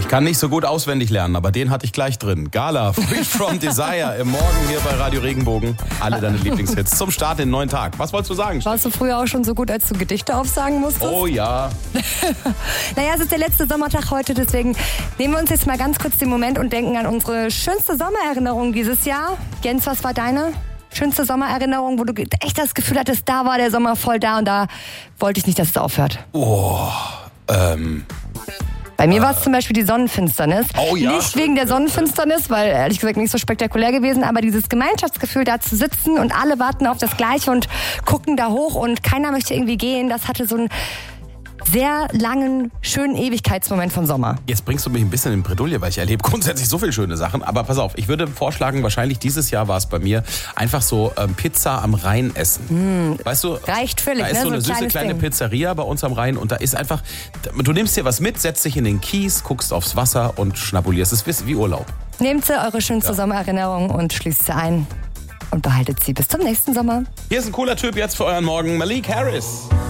Ich kann nicht so gut auswendig lernen, aber den hatte ich gleich drin. Gala, Free From Desire, im Morgen hier bei Radio Regenbogen. Alle deine Lieblingshits zum Start in den neuen Tag. Was wolltest du sagen? Warst du früher auch schon so gut, als du Gedichte aufsagen musstest? Oh ja. Naja, es ist der letzte Sommertag heute, deswegen nehmen wir uns jetzt mal ganz kurz den Moment und denken an unsere schönste Sommererinnerung dieses Jahr. Jens, was war deine schönste Sommererinnerung, wo du echt das Gefühl hattest, da war der Sommer voll da und da wollte ich nicht, dass es aufhört? Bei mir war es zum Beispiel die Sonnenfinsternis. Oh ja. Nicht wegen der Sonnenfinsternis, weil ehrlich gesagt nicht so spektakulär gewesen, aber dieses Gemeinschaftsgefühl, da zu sitzen und alle warten auf das Gleiche und gucken da hoch und keiner möchte irgendwie gehen, das hatte so einen sehr langen, schönen Ewigkeitsmoment von Sommer. Jetzt bringst du mich ein bisschen in Bredouille, weil ich erlebe grundsätzlich so viele schöne Sachen. Aber pass auf, ich würde vorschlagen, wahrscheinlich dieses Jahr war es bei mir, einfach so Pizza am Rhein essen. Weißt du, reicht völlig, da ist so eine süße kleine Pizzeria bei uns am Rhein und da ist einfach, du nimmst dir was mit, setzt dich in den Kies, guckst aufs Wasser und schnabulierst. Es ist wie Urlaub. Nehmt sie eure schönste Sommererinnerung und schließt sie ein und behaltet sie bis zum nächsten Sommer. Hier ist ein cooler Typ jetzt für euren Morgen, Malik Harris.